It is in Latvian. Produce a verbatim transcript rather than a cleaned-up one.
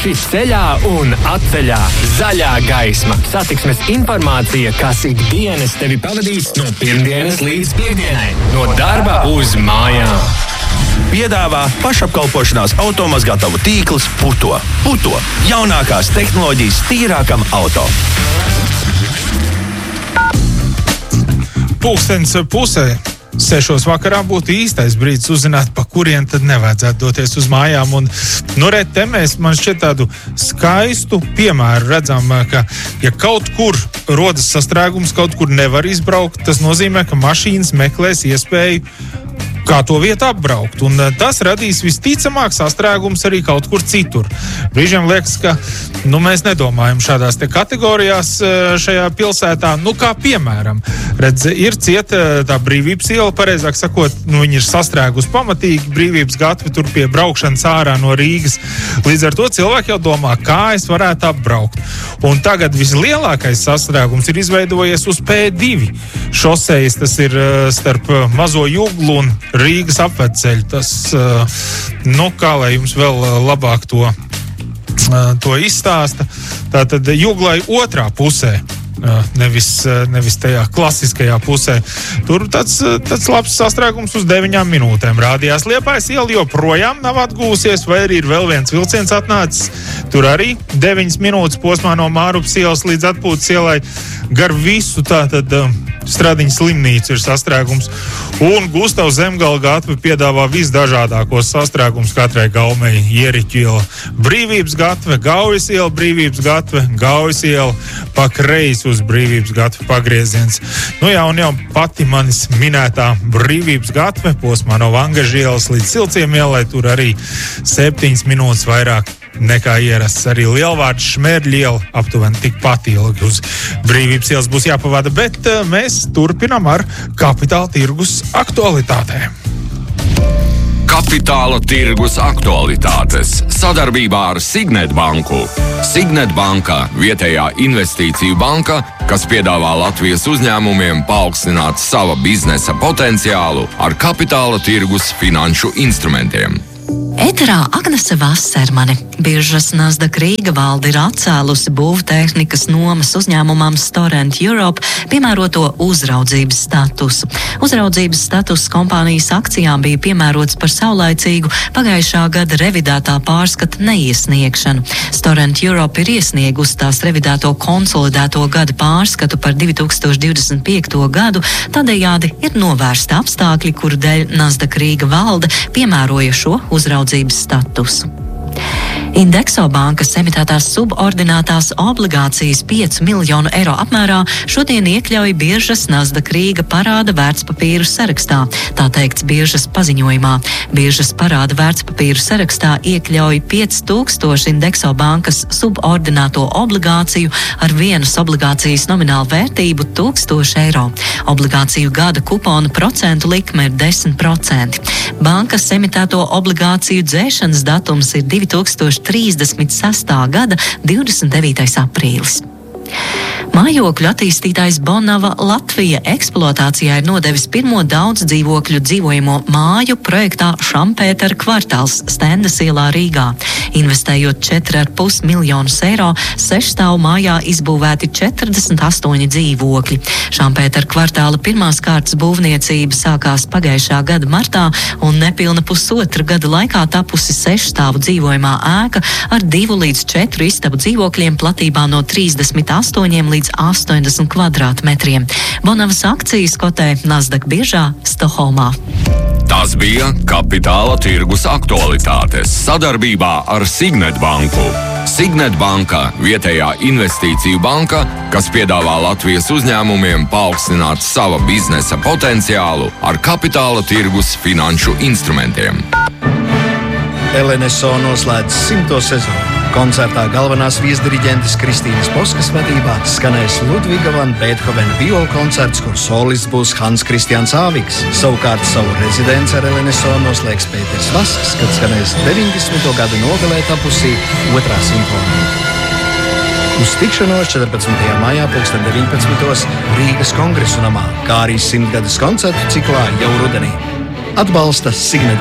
Droši ceļā un atceļā. Zaļā gaisma. Satiksmes informācija, kas ikdienas tevi pavadīs no pirmdienas līdz piekdienai. No darba uz mājām. Piedāvā pašapkalpošanās automazgātavu tīkls Puto. Puto – jaunākās tehnoloģijas tīrākam auto. Pulkstens pusē. Sešos vakarā būtu īstais brīdis uzzināt, pa kurien tad nevajadzētu doties uz mājām. Un, nu, re, te mēs, man šķiet, tādu skaistu piemēru redzam, ka, ja kaut kur rodas sastrēgums, kaut kur nevar izbraukt, tas nozīmē, ka mašīnas meklēs iespēju, kā to vietu apbraukt. Un tas radīs visticamāk sastrēgums arī kaut kur citur. Brīžiem liekas, ka nu, mēs nedomājam šādās te kategorijās šajā pilsētā. Nu, kā piemēram, redz, ir cieta tā Brīvības iela, pareizāk sakot, nu, viņi ir sastrēgus pamatīgi, Brīvības gatvi tur pie braukšanas ārā no Rīgas. Līdz ar to cilvēki jau domā, kā es varētu apbraukt. Un tagad vislielākais sastrēgums ir izveidojies uz P divi šosejas, tas ir starp Mazo Juglu un Rīgas apvedceļu. Tas, nu, kā lai jums vēl labāk to, to izstāsta. Tātad Juglai otrā pusē, nevis, nevis tajā klasiskajā pusē. Tur tāds, tāds labs sastrēgums uz deviņām minūtēm rādījās. Liepājas iela joprojām nav atgūsies, vai arī ir vēl viens vilciens atnācis. Tur arī deviņas minūtes posmā no Mārupas ielas līdz Atpūtas ielai gar visu tātad Stradiņas slimnīca ir sastrēgums. Un Gustavs Zemgala gatve piedāvā visdažādākos sastrēgums katrai gaumei. Ieriķu iela, Brīvības gatve, Gaujas iela, Brīvības gatve, Gaujas iela, pa kreisi uz Brīvības gatve pagrieziens. Nu jā, un jau pati manis minētā Brīvības gatve posmā no Vangaža ielas līdz Silciem ielai, tur arī septiņas minūtes vairāk nekā ierasts. Arī Lielvārds Šmerļa iela aptuveni tikpat ilgi uz Brīvības ielas būs jāpavada, bet uh, mēs turpinam ar kapitāla tirgus aktualitātēm. Kapitāla tirgus aktualitātes sadarbībā ar Signet banku. Signet banka – vietējā investīciju banka, kas piedāvā Latvijas uzņēmumiem paaugstināt sava biznesa potenciālu ar kapitāla tirgus finanšu instrumentiem. Ēterā Agnese Vasermane. Biržas Nasdaq Rīga valde ir atcēlusi būvtehnikas nomas uzņēmumam Storent Europe piemēroto uzraudzības statusu. Uzraudzības status kompānijas akcijām bija piemērots par saulaicīgu pagājušā gada revidētā pārskata neiesniegšanu. Storent Europe ir iesniegusi tās revidēto konsolidēto gada pārskatu par divi tūkstoši divdesmit piekto gadu, tādējādi ir novērsti apstākļi, kuru dēļ Nasdaq Rīga valde piemēroja šo uzraudzības statusu. Indexo bankas emitētās subordinātās obligācijas piecu miljonu eiro apmērā šodien iekļauj biržas Nasdaq Rīga parāda vērtspapīru sarakstā, tā teikts biržas paziņojumā. Biržas parāda vērtspapīru sarakstā iekļauj pieci tūkstoši Indexo bankas subordināto obligāciju ar vienas obligācijas nominālu vērtību tūkstoši eiro. Obligāciju gada kupona procentu likme ir desmit procenti. Bankas emitēto obligāciju dzēšanas datums ir divi tūkstoši trīsdesmit sestā gada divdesmit devītais aprīlis. Mājokļu attīstītājs Bonava Latvija eksploatācijā ir nodevis pirmo daudz dzīvokļu dzīvojamo māju projektā Šampētera kvartāls Stendas ielā Rīgā. Investējot četri ar pus miljonus eiro, sešstāvu mājā izbūvēti četrdesmit astoņi dzīvokļi. Šampētera kvartāla pirmās kārtas būvniecība sākās pagājušā gada martā un nepilna pusotra gada laikā tapusi sešstāvu dzīvojamā ēka ar divu līdz četru istabu dzīvokļiem platībā no trīsdesmit astoņiem līdz astoņdesmit kvadrātmetriem. Bonavas akcijas kotē Nasdaq biržā Stokholmā. Tas bija kapitāla tirgus aktualitātes sadarbībā ar Signet banku. Signet banka – vietējā investīciju banka, kas piedāvā Latvijas uzņēmumiem paaugstināt sava biznesa potenciālu ar kapitāla tirgus finanšu instrumentiem. L N S O noslēdz simto sezonu. Koncertā galvenās viesdiriģentes Kristīnas Poskas vadībā skanēs Ludviga van Beethovena violu koncerts, kur solists būs Hans Kristians Āvigs. Savukārt savu rezidenci ar L N S O noslēgs Pēters Vasks, kad skanēs deviņdesmito gadu nogalē tapusī otrā simfonija. Uz tikšanos četrpadsmitajā maijā pulksten deviņpadsmitos Rīgas Kongresu namā, kā arī simtgades koncertu ciklā jau rudenī. Atbalsta Signet